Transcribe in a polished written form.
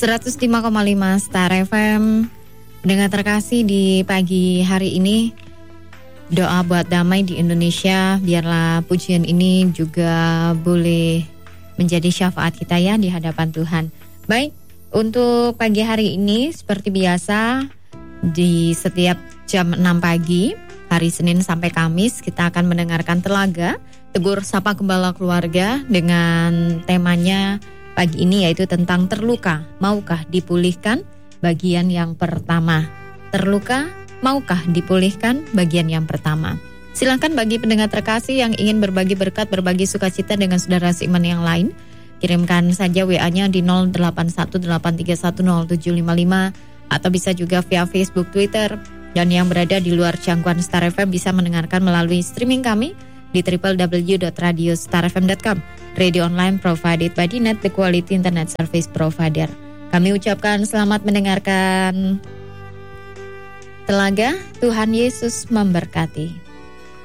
105,5 Star FM. Pendengar terkasih, di pagi hari ini doa buat damai di Indonesia. Biarlah pujian ini juga boleh menjadi syafaat kita ya di hadapan Tuhan. Baik, untuk pagi hari ini seperti biasa di setiap jam 6 pagi hari Senin sampai Kamis kita akan mendengarkan Telaga Tegur Sapa Gembala Keluarga dengan temanya pagi ini yaitu tentang terluka, maukah dipulihkan? Bagian yang pertama. Terluka, maukah dipulihkan? Bagian yang pertama. Silakan bagi pendengar terkasih yang ingin berbagi berkat, berbagi sukacita dengan saudara seiman yang lain, kirimkan saja WA-nya di 0818310755 atau bisa juga via Facebook, Twitter. Dan yang berada di luar jangkauan Star FM bisa mendengarkan melalui streaming kami di www.radiostarfm.com. Radio online provided by Dinet, the quality internet service provider. Kami ucapkan selamat mendengarkan Telaga. Tuhan Yesus memberkati.